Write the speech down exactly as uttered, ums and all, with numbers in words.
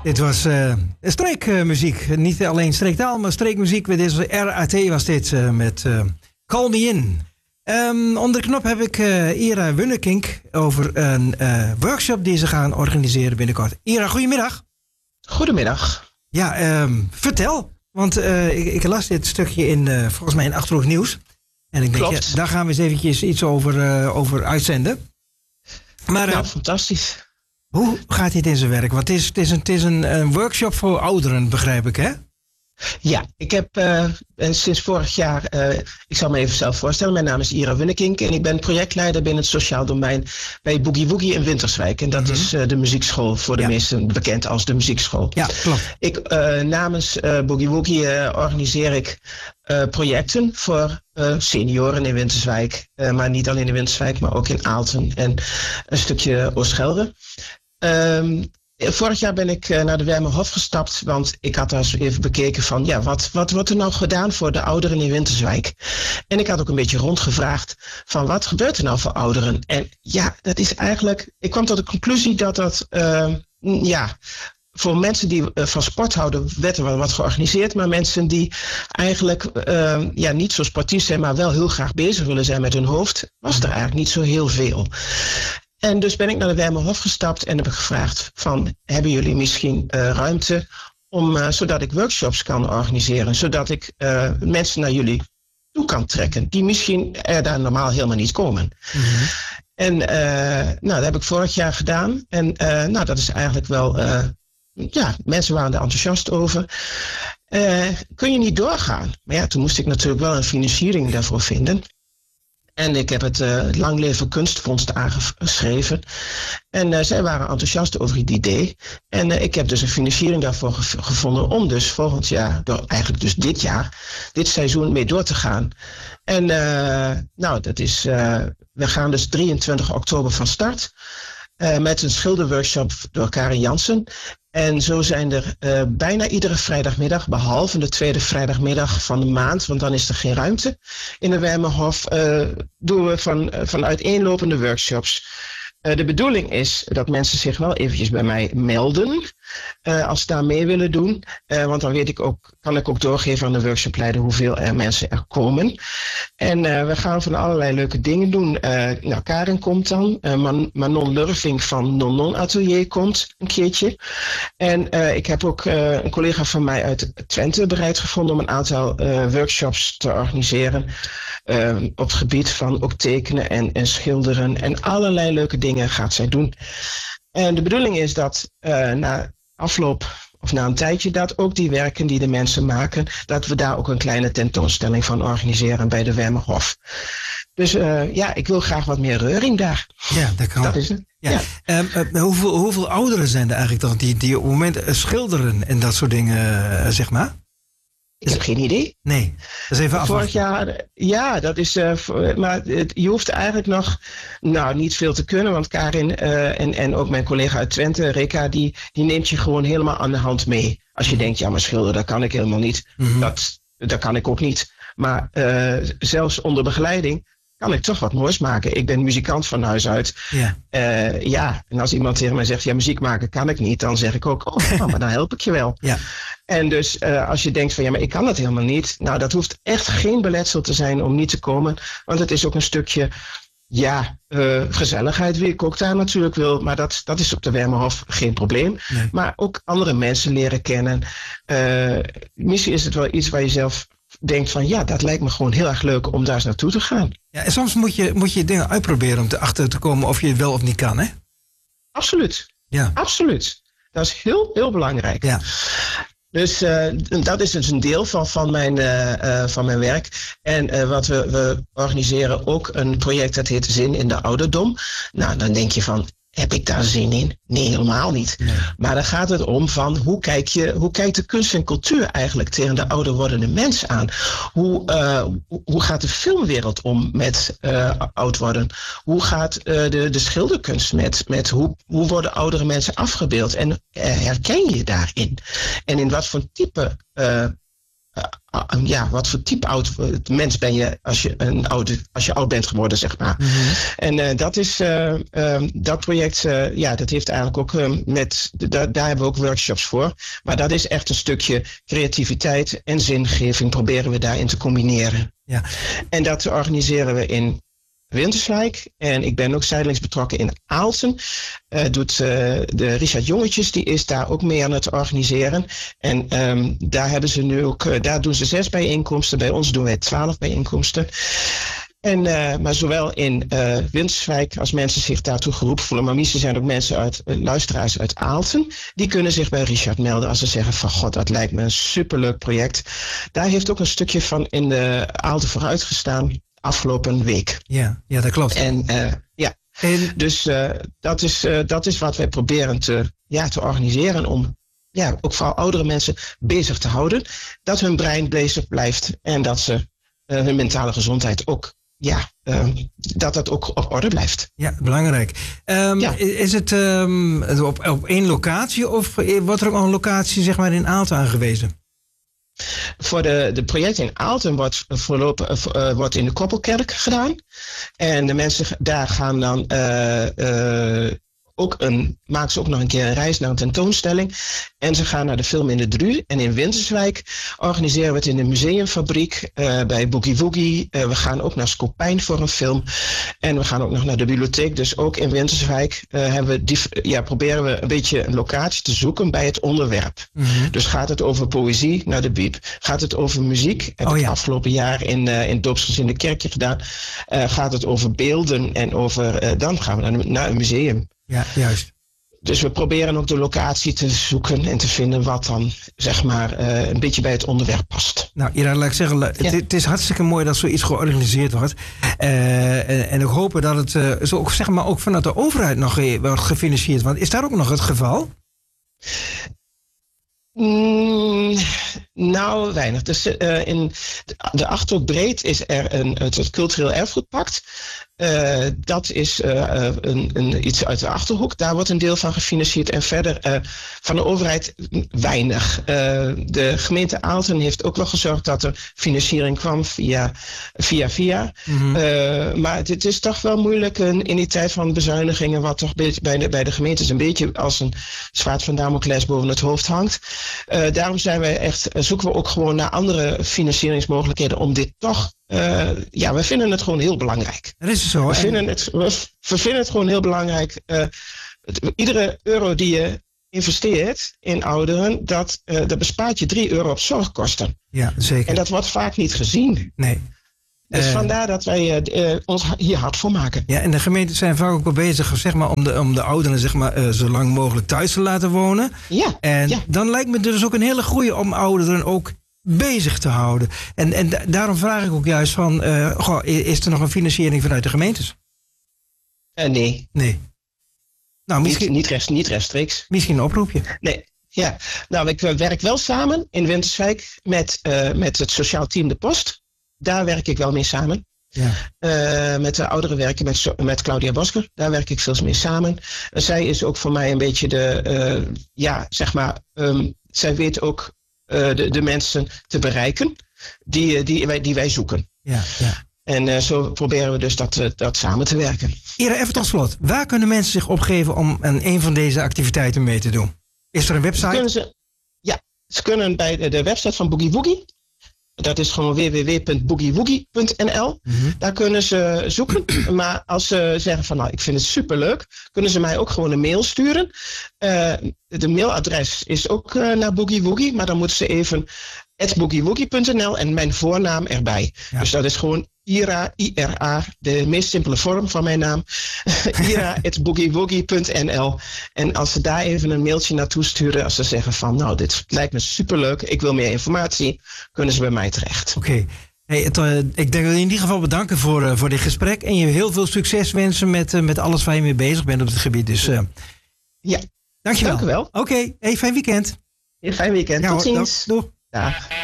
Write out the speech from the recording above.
Dit was uh, streekmuziek. Niet alleen streektaal, maar streekmuziek. Dit is R A T was dit uh, met uh, Call Me In. Um, onder de knop heb ik uh, Ira Wunnekink over een uh, workshop die ze gaan organiseren binnenkort. Ira, goedemiddag. Goedemiddag. Ja, um, vertel. Want uh, ik, ik las dit stukje in, uh, volgens mij in Achterhoek Nieuws. En ik denk, ja, daar gaan we eens eventjes iets over, uh, over uitzenden. Maar, uh, nou, fantastisch. Hoe gaat dit in zijn werk? Want het is, het is, een, het is een, een workshop voor ouderen, begrijp ik, hè? Ja, ik heb uh, sinds vorig jaar, uh, ik zal me even zelf voorstellen, mijn naam is Ira Wunnekink en ik ben projectleider binnen het sociaal domein bij Boogie Woogie in Winterswijk. En dat mm-hmm. is uh, de muziekschool, voor de ja. meesten bekend als de muziekschool. Ja, klopt. Ik, uh, namens uh, Boogie Woogie uh, organiseer ik uh, projecten voor uh, senioren in Winterswijk. Uh, maar niet alleen in Winterswijk, maar ook in Aalten en een stukje Oost-Gelre. Um, Vorig jaar ben ik uh, naar de Wermerhof gestapt, want ik had daar eens even bekeken van, ja, wat, wat wordt er nou gedaan voor de ouderen in Winterswijk? En ik had ook een beetje rondgevraagd van, wat gebeurt er nou voor ouderen? En ja, dat is eigenlijk, ik kwam tot de conclusie dat dat, uh, ja, voor mensen die uh, van sport houden, werd er wel wat georganiseerd, maar mensen die eigenlijk uh, ja, niet zo sportief zijn, maar wel heel graag bezig willen zijn met hun hoofd, was er eigenlijk niet zo heel veel. En dus ben ik naar de Wermerhof gestapt en heb ik gevraagd van, hebben jullie misschien uh, ruimte om, uh, zodat ik workshops kan organiseren, zodat ik uh, mensen naar jullie toe kan trekken, die misschien er daar normaal helemaal niet komen. Mm-hmm. En uh, nou, dat heb ik vorig jaar gedaan en uh, nou, dat is eigenlijk wel, uh, ja, mensen waren er enthousiast over. Uh, kun je niet doorgaan? Maar ja, toen moest ik natuurlijk wel een financiering daarvoor vinden. En ik heb het uh, Lang Leven Kunstfonds aangeschreven. En uh, zij waren enthousiast over het idee. En uh, ik heb dus een financiering daarvoor ge- gevonden om dus volgend jaar, door eigenlijk dus dit jaar, dit seizoen mee door te gaan. En uh, nou, dat is, uh, we gaan dus drieëntwintig oktober van start. Uh, met een schilderworkshop door Karin Jansen. En zo zijn er uh, bijna iedere vrijdagmiddag, behalve de tweede vrijdagmiddag van de maand, want dan is er geen ruimte in de Wermerhof, uh, doen we van, uh, van uiteenlopende workshops. Uh, de bedoeling is dat mensen zich wel eventjes bij mij melden, uh, als ze daar mee willen doen. Uh, want dan weet ik ook, kan ik ook doorgeven aan de workshopleider hoeveel er mensen er komen. En uh, we gaan van allerlei leuke dingen doen. Uh, nou, Karin komt dan. Uh, Man- Manon Lurving van Non Non Atelier komt een keertje. En uh, ik heb ook uh, een collega van mij uit Twente bereid gevonden om een aantal uh, workshops te organiseren. Uh, op het gebied van ook tekenen en, en schilderen en allerlei leuke dingen gaat zij doen. En de bedoeling is dat uh, na afloop of na een tijdje dat ook die werken die de mensen maken, dat we daar ook een kleine tentoonstelling van organiseren bij de Wermerhof. Dus uh, ja, ik wil graag wat meer reuring daar. Ja, dat kan. Dat is het. Ja. Ja. Um, uh, hoeveel, hoeveel ouderen zijn er eigenlijk dan die, die op het moment uh, schilderen en dat soort dingen, uh, zeg maar? Ik heb geen idee. Nee, dat is even afwachten. Vorig jaar, ja, dat is, uh, voor, maar het, je hoeft eigenlijk nog, nou, niet veel te kunnen, want Karin uh, en, en ook mijn collega uit Twente, Rika, die, die neemt je gewoon helemaal aan de hand mee. Als je denkt, ja, maar schilderen, dat kan ik helemaal niet. Mm-hmm. Dat, dat kan ik ook niet. Maar uh, zelfs onder begeleiding kan ik toch wat moois maken. Ik ben muzikant van huis uit. Ja. Uh, ja, en als iemand tegen mij zegt, ja, muziek maken kan ik niet, dan zeg ik ook, oh, oh maar dan help ik je wel. Ja. En dus uh, als je denkt van, ja, maar ik kan dat helemaal niet. Nou, dat hoeft echt geen beletsel te zijn om niet te komen. Want het is ook een stukje, ja, uh, gezelligheid, wie ik ook daar natuurlijk wil. Maar dat, dat is op de Wermerhof geen probleem. Nee. Maar ook andere mensen leren kennen. Uh, misschien is het wel iets waar je zelf denkt van, ja, dat lijkt me gewoon heel erg leuk om daar eens naartoe te gaan. Ja, en soms moet je, moet je dingen uitproberen om erachter te komen of je het wel of niet kan, hè? Absoluut. Ja. Absoluut. Dat is heel, heel belangrijk. Ja. Dus uh, dat is dus een deel van, van, mijn, uh, uh, van mijn werk. En uh, wat we, we organiseren ook een project dat heet Zin in de Ouderdom. Nou, dan denk je van, heb ik daar zin in? Nee, helemaal niet. Nee. Maar dan gaat het om van hoe kijk je, hoe kijkt de kunst en cultuur eigenlijk tegen de ouder wordende mens aan? Hoe, uh, hoe gaat de filmwereld om met uh, oud worden? Hoe gaat uh, de, de schilderkunst met, met hoe, hoe worden oudere mensen afgebeeld? En uh, herken je je daarin? En in wat voor type uh, uh, ja, wat voor type oud mens ben je als je, een oude, als je oud bent geworden, zeg maar. Mm-hmm. En uh, dat is, uh, uh, dat project, uh, ja, dat heeft eigenlijk ook uh, met, da- daar hebben we ook workshops voor. Maar dat is echt een stukje creativiteit en zingeving proberen we daarin te combineren. Ja. En dat organiseren we in Winterswijk. En ik ben ook zijdelings betrokken in Aalten. Uh, doet uh, de Richard Jongetjes, die is daar ook mee aan het organiseren. En um, daar hebben ze nu ook, uh, daar doen ze zes bijeenkomsten. Bij ons doen wij twaalf bijeenkomsten. En, uh, maar zowel in uh, Winterswijk, als mensen zich daartoe geroepen voelen, maar misschien zijn ook mensen uit, uh, luisteraars uit Aalten, die kunnen zich bij Richard melden als ze zeggen van god, dat lijkt me een superleuk project. Daar heeft ook een stukje van in de Aalten vooruit gestaan. Afgelopen week. Ja, ja, dat klopt. En uh, ja, en... dus uh, dat, is, uh, dat is wat wij proberen te, ja, te organiseren om ja, ook vooral oudere mensen bezig te houden. Dat hun brein bezig blijft en dat ze uh, hun mentale gezondheid ook, ja, uh, dat dat ook op orde blijft. Ja, belangrijk. Um, ja. Is het um, op, op één locatie of wordt er ook nog een locatie zeg maar in Aalten aangewezen? Voor de, de projecten in Aalten wordt voorlopig uh, wordt in de Koppelkerk gedaan. En de mensen daar gaan dan uh, uh, ook een, maken ze ook nog een keer een reis naar een tentoonstelling. En ze gaan naar de film in de Dru. En in Winterswijk organiseren we het in de museumfabriek uh, bij Boogie Woogie. Uh, we gaan ook naar Skopijn voor een film. En we gaan ook nog naar de bibliotheek. Dus ook in Winterswijk uh, hebben we die, ja, proberen we een beetje een locatie te zoeken bij het onderwerp. Mm-hmm. Dus gaat het over poëzie, naar de Biep. Gaat het over muziek? Heb oh, ik ja. afgelopen jaar in, uh, in Doopsgezin de Kerkje gedaan. Uh, gaat het over beelden en over... Uh, dan gaan we naar, naar een museum. Ja, juist. Dus we proberen ook de locatie te zoeken en te vinden wat dan zeg maar uh, een beetje bij het onderwerp past. Nou, Ira, laat ik zeggen, ja. het, het is hartstikke mooi dat zoiets georganiseerd wordt. Uh, en, en ik hoop dat het uh, zo ook, zeg maar, ook vanuit de overheid nog ge- wordt gefinancierd. Want is daar ook nog het geval? Mm, nou, weinig. Dus uh, in de Achterhoek Breed is er een, het, het cultureel erfgoedpact. Uh, dat is uh, een, een, iets uit de Achterhoek. Daar wordt een deel van gefinancierd. En verder uh, van de overheid weinig. Uh, de gemeente Aalten heeft ook wel gezorgd dat er financiering kwam via via. via. Mm-hmm. Uh, maar het, het is toch wel moeilijk in, in die tijd van bezuinigingen, wat toch bij de, bij de gemeentes een beetje als een zwaard van Damocles boven het hoofd hangt. Uh, daarom zijn wij echt, zoeken we ook gewoon naar andere financieringsmogelijkheden om dit toch... Uh, ja, we vinden het gewoon heel belangrijk. Dat is zo. We vinden het, we, we vinden het gewoon heel belangrijk. Uh, het, iedere euro die je investeert in ouderen, dat, uh, dat bespaart je drie euro op zorgkosten. Ja, zeker. En dat wordt vaak niet gezien. Nee. Dus uh, vandaar dat wij uh, uh, ons hier hard voor maken. Ja, en de gemeenten zijn vaak ook wel bezig zeg maar, om, de, om de ouderen zeg maar, uh, zo lang mogelijk thuis te laten wonen. Ja. En ja. dan lijkt me dus ook een hele goeie om ouderen ook bezig te houden. En, en da- daarom vraag ik ook juist van, uh, goh, is er nog een financiering vanuit de gemeentes? Uh, nee. Nee. Nou, misschien, niet, niet, rest, niet rechtstreeks. Misschien een oproepje. Nee. Ja, nou, ik werk wel samen in Winterswijk met, uh, met het sociaal team De Post. Daar werk ik wel mee samen. Ja. Uh, met de ouderen werken met, met Claudia Bosker. Daar werk ik veel mee samen. Uh, zij is ook voor mij een beetje de, uh, ja, zeg maar, um, zij weet ook uh, de, de mensen te bereiken die, die, wij, die wij zoeken. Ja, ja. En uh, zo proberen we dus dat, uh, dat samen te werken. Ira, even tot slot. Waar kunnen mensen zich opgeven om aan een van deze activiteiten mee te doen? Is er een website? Kunnen ze, ja, ze kunnen bij de, de website van Boogie Woogie. Dat is gewoon w w w punt boogie woogie punt n l. Mm-hmm. Daar kunnen ze zoeken. Maar als ze zeggen van nou, ik vind het superleuk, kunnen ze mij ook gewoon een mail sturen. Uh, de mailadres is ook uh, naar Boogie Woogie, maar dan moeten ze even at boogie woogie punt n l en mijn voornaam erbij. Ja. Dus dat is gewoon Ira, I R A, de meest simpele vorm van mijn naam. Ira at boogie woogie punt n l. En als ze daar even een mailtje naartoe sturen, als ze zeggen van nou, dit lijkt me superleuk, ik wil meer informatie, kunnen ze bij mij terecht. Oké. Okay. Hey, het, uh, ik denk dat in ieder geval bedanken voor, uh, voor dit gesprek en je heel veel succes wensen met, uh, met alles waar je mee bezig bent op het gebied. Dus uh, ja, dankjewel. Dank u wel. Oké, okay. Hey, fijn weekend. Hey, fijn weekend. Ja, tot ziens. Doeg. Dag.